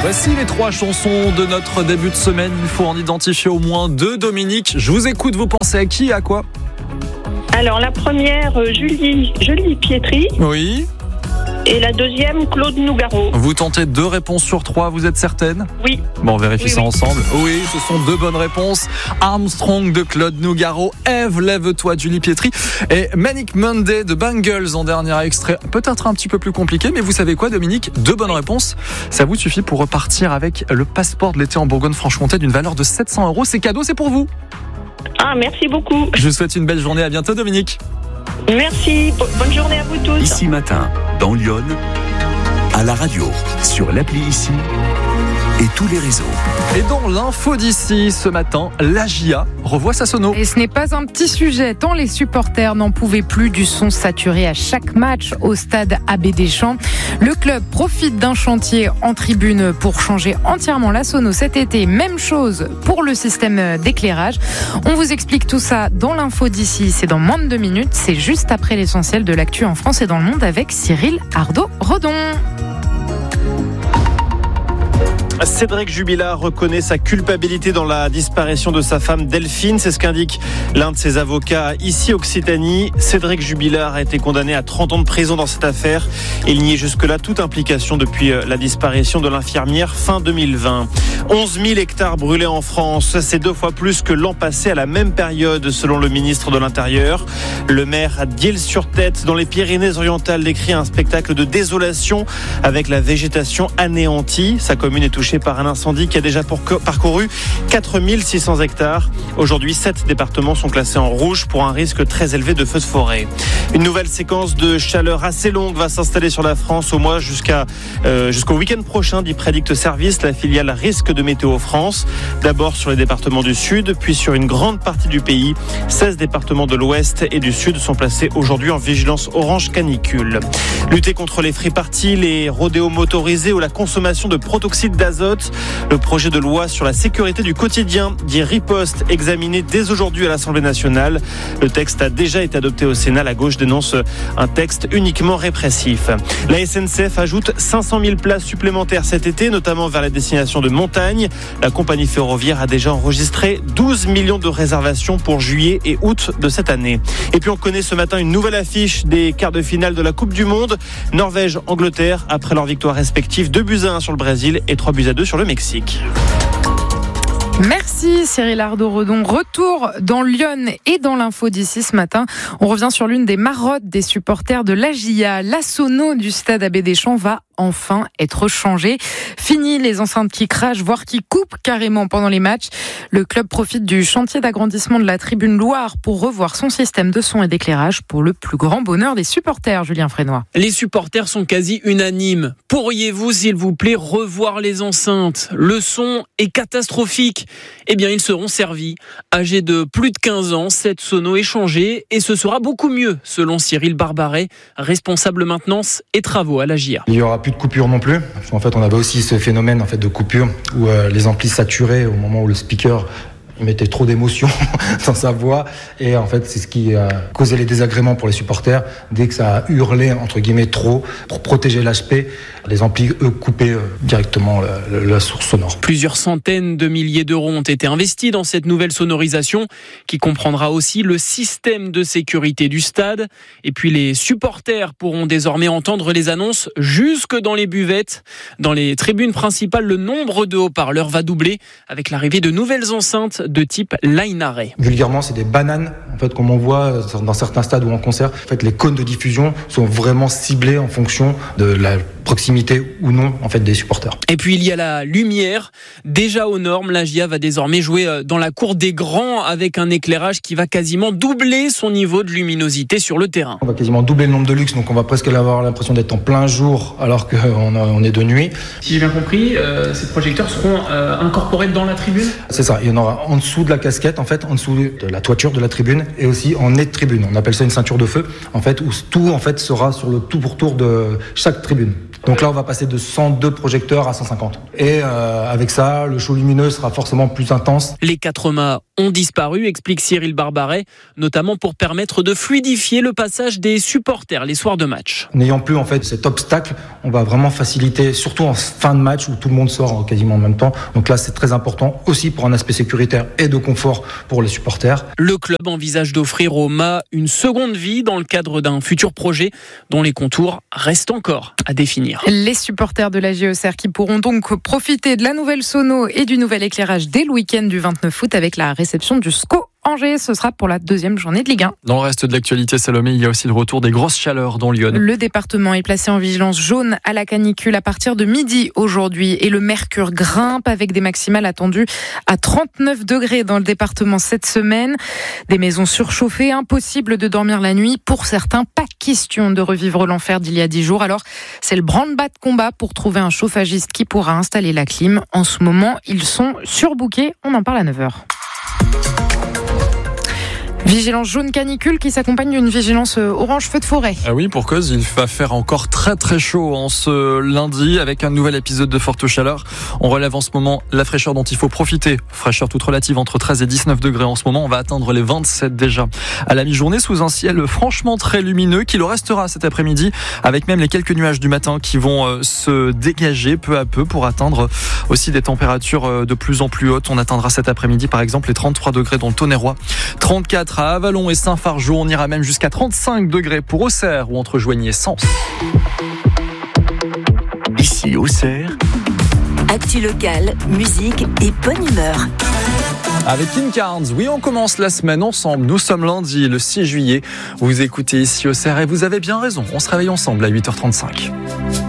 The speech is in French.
Voici les 3 chansons de notre début de semaine. Il faut en identifier au moins 2. Dominique, je vous écoute. Vous pensez à qui, à quoi ? Alors la première, Julie Pietri. Oui. Et la deuxième, Claude Nougaro. Vous tentez 2 réponses sur 3, vous êtes certaine ? Oui. Bon, on vérifie ça Oui. ensemble. Oui, ce sont 2 bonnes réponses. Armstrong de Claude Nougaro, Ève, lève-toi de Julie Pietri et Manic Monday de Bangles en dernier extrait. Peut-être un petit peu plus compliqué, mais vous savez quoi, Dominique ? 2 bonnes réponses. Ça vous suffit pour repartir avec le passeport de l'été en Bourgogne-Franche-Comté d'une valeur de 700 €. C'est cadeau, c'est pour vous. Ah, merci beaucoup. Je vous souhaite une belle journée. À bientôt, Dominique. Merci. Bonne journée à vous tous. Ici Matin, dans Lyon, à la radio, sur l'appli Ici et tous les réseaux. Et dans l'info d'ici ce matin, la GIA revoit sa sono. Et ce n'est pas un petit sujet, tant les supporters n'en pouvaient plus du son saturé à chaque match au stade Abbé Deschamps. Le club profite d'un chantier en tribune pour changer entièrement la sono cet été. Même chose pour le système d'éclairage. On vous explique tout ça dans l'info d'ici, c'est dans moins de 2 minutes. C'est juste après l'essentiel de l'actu en France et dans le monde avec Cyril Ardo-Redon. Cédric Jubilard reconnaît sa culpabilité dans la disparition de sa femme Delphine. C'est ce qu'indique l'un de ses avocats ici Occitanie. Cédric Jubilard a été condamné à 30 ans de prison dans cette affaire. Il niait jusque-là toute implication depuis la disparition de l'infirmière fin 2020. 11 000 hectares brûlés en France. C'est 2 fois plus que l'an passé à la même période selon le ministre de l'Intérieur. Le maire à Diehl-sur-Tête dans les Pyrénées-Orientales décrit un spectacle de désolation avec la végétation anéantie. Sa commune est touchée par un incendie qui a déjà parcouru 4 600 hectares. Aujourd'hui, 7 départements sont classés en rouge pour un risque très élevé de feux de forêt. Une nouvelle séquence de chaleur assez longue va s'installer sur la France au moins jusqu'au week-end prochain, dit Prédicte Service, la filiale risque de Météo France. D'abord sur les départements du Sud, puis sur une grande partie du pays. 16 départements de l'Ouest et du Sud sont placés aujourd'hui en vigilance orange canicule. Lutter contre les free-parties, les rodéos motorisés ou la consommation de protoxyde d'azote. Le projet de loi sur la sécurité du quotidien, dit Riposte, examiné dès aujourd'hui à l'Assemblée nationale. Le texte a déjà été adopté au Sénat. La gauche dénonce un texte uniquement répressif. La SNCF ajoute 500 000 places supplémentaires cet été, notamment vers la destination de montagne. La compagnie ferroviaire a déjà enregistré 12 millions de réservations pour juillet et août de cette année. Et puis on connaît ce matin une nouvelle affiche des quarts de finale de la Coupe du Monde. Norvège-Angleterre, après leur victoire respective 2-1 sur le Brésil et 3-2 sur le Mexique. Merci Cyril Ardo-Redon. Retour dans Lyon et dans l'info d'ici ce matin. On revient sur l'une des marottes des supporters de l'AGIA. La sono du stade Abbé Deschamps va enfin être changée. Fini les enceintes qui crachent, voire qui coupent carrément pendant les matchs. Le club profite du chantier d'agrandissement de la tribune Loire pour revoir son système de son et d'éclairage pour le plus grand bonheur des supporters. Julien Frénois. Les supporters sont quasi unanimes. Pourriez-vous, s'il vous plaît, revoir les enceintes ? Le son est catastrophique. Eh bien, ils seront servis. Âgés de plus de 15 ans, cette sono est changée et ce sera beaucoup mieux, selon Cyril Barbaret, responsable maintenance et travaux à l'AGIA. Il n'y aura plus de coupure non plus. En fait, on avait aussi ce phénomène de coupure où les amplis saturaient au moment où le speaker il mettait trop d'émotion dans sa voix et en fait c'est ce qui a causé les désagréments pour les supporters dès que ça a hurlé entre guillemets trop pour protéger l'HP. Les amplis eux coupaient directement la source sonore. Plusieurs centaines de milliers d'euros ont été investis dans cette nouvelle sonorisation qui comprendra aussi le système de sécurité du stade et puis les supporters pourront désormais entendre les annonces jusque dans les buvettes. Dans les tribunes principales, le nombre de haut-parleurs va doubler avec l'arrivée de nouvelles enceintes de type Line Array. Vulgairement, c'est des bananes, en fait, comme on voit dans certains stades ou en concert. En fait, les cônes de diffusion sont vraiment ciblés en fonction de la proximité ou non, en fait, des supporters. Et puis, il y a la lumière. Déjà aux normes, l'AGIA va désormais jouer dans la cour des grands avec un éclairage qui va quasiment doubler son niveau de luminosité sur le terrain. On va quasiment doubler le nombre de luxe, donc on va presque avoir l'impression d'être en plein jour alors qu'on est de nuit. Si j'ai bien compris, ces projecteurs seront incorporés dans la tribune ? C'est ça, il y en aura en dessous de la casquette, en fait, en dessous de la toiture de la tribune et aussi en nez de tribune. On appelle ça une ceinture de feu, en fait, où tout en fait sera sur le tout pour tour de chaque tribune. Donc là, on va passer de 102 projecteurs à 150. Et avec ça, le show lumineux sera forcément plus intense. Les 4 mâts ont disparu, explique Cyril Barbaret, notamment pour permettre de fluidifier le passage des supporters les soirs de match. N'ayant plus en fait cet obstacle, on va vraiment faciliter, surtout en fin de match où tout le monde sort quasiment en même temps. Donc là, c'est très important aussi pour un aspect sécuritaire et de confort pour les supporters. Le club envisage d'offrir au mât une seconde vie dans le cadre d'un futur projet dont les contours restent encore à définir. Les supporters de la JOCR qui pourront donc profiter de la nouvelle sono et du nouvel éclairage dès le week-end du 29 août avec la réception du SCO Angers. Ce sera pour la deuxième journée de Ligue 1. Dans le reste de l'actualité, Salomé, il y a aussi le retour des grosses chaleurs dans Lyon. Le département est placé en vigilance jaune à la canicule à partir de midi aujourd'hui et le mercure grimpe avec des maximales attendues à 39 degrés dans le département cette semaine. Des maisons surchauffées, impossible de dormir la nuit. Pour certains, pas question de revivre l'enfer d'il y a 10 jours. Alors, c'est le branle-bas de combat pour trouver un chauffagiste qui pourra installer la clim. En ce moment, ils sont surbookés. On en parle à 9h. Vigilance jaune canicule qui s'accompagne d'une vigilance orange feu de forêt. Ah oui, pour cause, il va faire encore très très chaud en ce lundi avec un nouvel épisode de forte chaleur. On relève en ce moment la fraîcheur dont il faut profiter. Fraîcheur toute relative entre 13 et 19 degrés en ce moment. On va atteindre les 27 déjà. À la mi-journée, sous un ciel franchement très lumineux qui le restera cet après-midi avec même les quelques nuages du matin qui vont se dégager peu à peu pour atteindre aussi des températures de plus en plus hautes. On atteindra cet après-midi par exemple les 33 degrés dans le Tonnerrois, 34 à Avallon et Saint-Fargeau. On ira même jusqu'à 35 degrés pour Auxerre ou entre Joigny et Sens. Ici Auxerre. Actu locale, musique et bonne humeur. Avec Kim Carnes, oui, on commence la semaine ensemble. Nous sommes lundi, le 6 juillet. Vous écoutez ici Auxerre et vous avez bien raison. On se réveille ensemble à 8h35.